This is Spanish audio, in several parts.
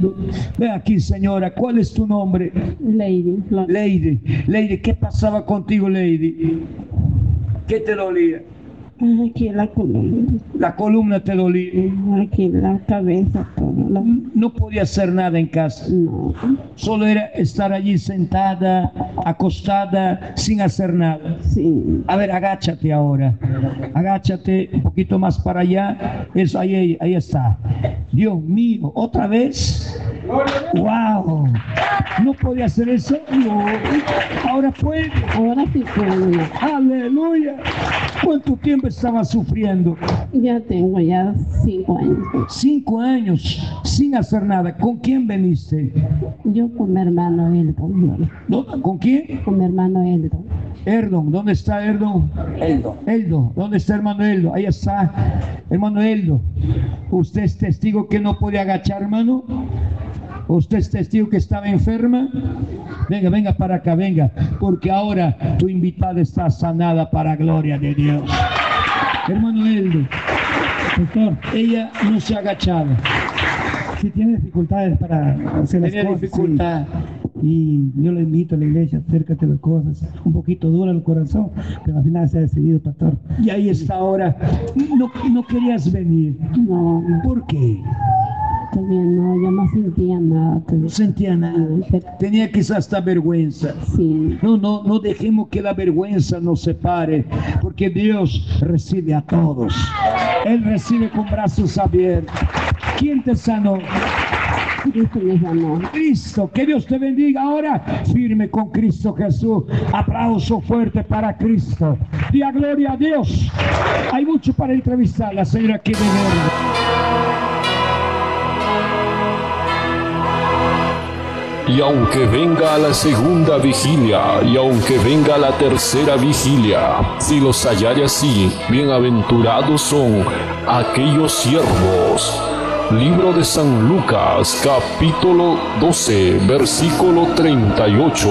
sufriendo. Ven aquí, señora, ¿cuál es tu nombre? Lady. Lady, ¿qué pasaba contigo, Lady? ¿Qué te dolía? Aquí la columna. La columna te dolía. Aquí la cabeza, todo. No podía hacer nada en casa. No. Solo era estar allí sentada, acostada, sin hacer nada. Sí. A ver, agáchate ahora. Agáchate un poquito más para allá. Eso, ahí está. Dios mío, otra vez. ¡Wow! ¿No podía hacer eso? No. Ahora puede. Ahora sí puedo. ¡Aleluya! ¿Cuánto tiempo estaba sufriendo? Ya tengo 5 años. 5 años sin hacer nada. ¿Con quién veniste? Yo con mi hermano Eldon. ¿Con quién? Con mi hermano Eldon. Erdon, ¿dónde está Erdon? Eldo, ¿dónde está hermano Eldo? Ahí está, hermano Eldo. ¿Usted es testigo que no puede agachar, hermano? ¿Usted es testigo que estaba enferma? Venga para acá, venga, porque ahora tu invitada está sanada para gloria de Dios. Hermano Eldo, Doctor, ella no se ha agachado. si tiene dificultades para hacer las Tenía cosas, dificultad. sí. Y yo le invito a la iglesia, acércate a las cosas. Un poquito dura el corazón, pero al final se ha decidido, pastor. Y ahí está ahora. No querías venir. No, ¿Por qué? todavía no, yo no sentía nada. No sentía nada. Tenía quizás hasta vergüenza. Sí. No dejemos que la vergüenza nos separe, porque Dios recibe a todos. Él recibe con brazos abiertos. ¿Quién te sanó? Cristo me sanó. Cristo, que Dios te bendiga ahora. Firme con Cristo Jesús. Aplauso fuerte para Cristo. Día gloria a Dios. Hay mucho para entrevistar. La señora quiere ver. Y aunque venga la segunda vigilia, y aunque venga la tercera vigilia, si los hallare así, bienaventurados son aquellos siervos. Libro de San Lucas, capítulo 12, versículo 38.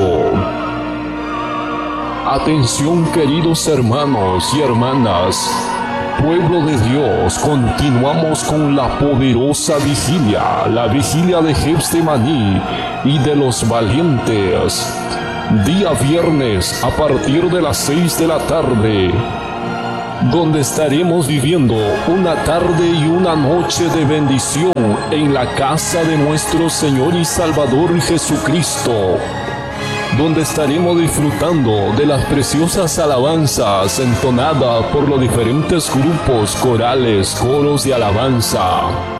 Atención, queridos hermanos y hermanas. Pueblo de Dios, continuamos con la poderosa vigilia, la vigilia de Getsemaní y de los valientes. Día viernes a partir de las 6 de la tarde, donde estaremos viviendo una tarde y una noche de bendición en la casa de nuestro Señor y Salvador Jesucristo, donde estaremos disfrutando de las preciosas alabanzas entonadas por los diferentes grupos corales, coros de alabanza.